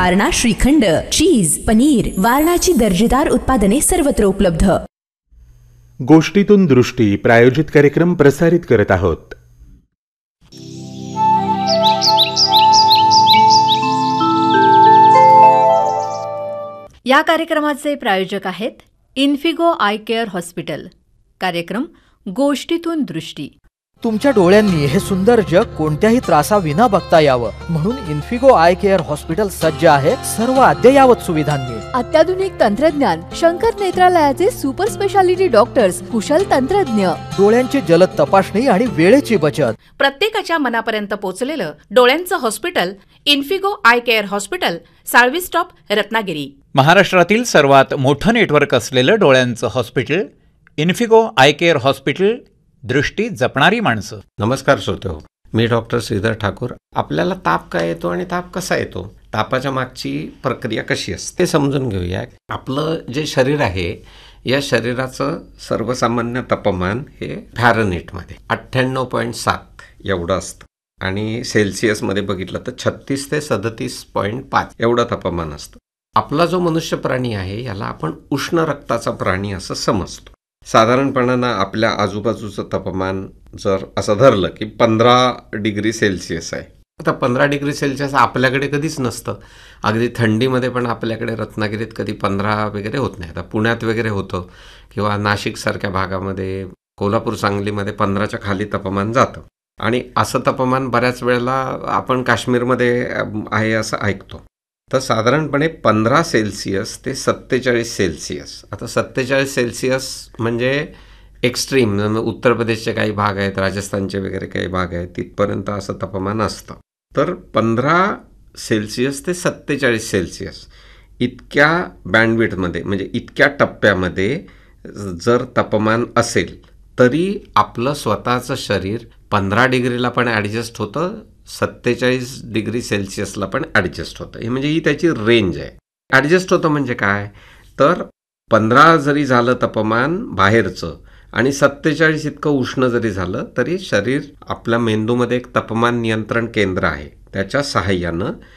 वारणा श्रीखंड, चीज, पनीर, वारणाची दर्जेदार उत्पादने सर्वत्र उपलब्ध. गोष्टीतून दृष्टी प्रायोजित कार्यक्रम प्रसारित करत आहोत. या कार्यक्रमाचे प्रायोजक आहेत इन्फिगो आय केअर हॉस्पिटल. कार्यक्रम गोष्टीतून दृष्टी. तुमच्या डोळ्यांनी हे सुंदर जग कोणत्याही त्रासाविना बघता यावं म्हणून इन्फिगो आय केअर हॉस्पिटल सज्ज आहे सर्व अद्ययावत सुविधांनी. अत्याधुनिक तंत्रज्ञान, शंकर नेत्रालयाचे सुपर स्पेशालिटी डॉक्टर्स, कुशल तंत्रज्ञ, डोळ्यांची जलद तपासणी आणि वेळेची बचत. प्रत्येकाच्या मनापर्यंत पोहोचलेलं डोळ्यांचं hospital Infigo I care hospital, Salvi stop, Ratnagiri. महाराष्ट्रातील सर्वात मोठं नेटवर्क असलेलं डोळ्यांचं hospital Infigo I care hospital. दृष्टी जपणारी माणसं. नमस्कार श्रोतेहो, मी डॉक्टर श्रीधर ठाकूर. आपल्याला ताप काय येतो आणि ताप कसा येतो, तापाच्या मागची प्रक्रिया कशी असते ते समजून घेऊया. आपलं जे शरीर आहे या शरीराचं सर्वसामान्य तापमान हे फॅरनहीटमध्ये 98.7 एवढं असतं आणि सेल्सिअसमध्ये बघितलं तर 36 ते 37.5 एवढं तापमान असतं. आपला जो मनुष्य प्राणी आहे याला आपण उष्ण रक्ताचा प्राणी असं समजतो. साधारणपणानं आपल्या आजूबाजूचं तापमान जर असं धरलं की 15 डिग्री सेल्सिअस आहे. आता 15 डिग्री सेल्सिअस आपल्याकडे कधीच नसतं. अगदी थंडीमध्ये पण आपल्याकडे रत्नागिरीत कधी 15 वगैरे होत नाही. आता पुण्यात वगैरे होतं किंवा नाशिकसारख्या भागामध्ये, कोल्हापूर, सांगलीमध्ये 15च्या खाली तापमान जातं. आणि असं तापमान बऱ्याच वेळेला आपण काश्मीरमध्ये आहे असं ऐकतो. तर साधारणपणे 15 सेल्सिअस ते 47 सेल्सिअस. आता 47 सेल्सिअस म्हणजे एक्स्ट्रीम, उत्तर प्रदेशचे काही भाग आहेत, राजस्थानचे वगैरे काही भाग आहेत, तिथपर्यंत असं तापमान असतं. तर 15 सेल्सिअस ते 47 सेल्सिअस इतक्या बँडविड्थमध्ये म्हणजे इतक्या टप्प्यामध्ये जर तापमान असेल तरी आपलं स्वतःचं शरीर 15 डिग्रीला पण ॲडजस्ट होतं, 47 डिग्री सेल्सिअसला पण ॲडजस्ट होतं. हे म्हणजे ही त्याची रेंज आहे. ॲडजस्ट होतं म्हणजे काय, तर 15 जरी झालं तापमान बाहेरचं आणि 47 इतकं उष्ण जरी झालं तरी शरीर, आपल्या मेंदूमध्ये एक तापमान नियंत्रण केंद्र आहे, त्याच्या सहाय्यानं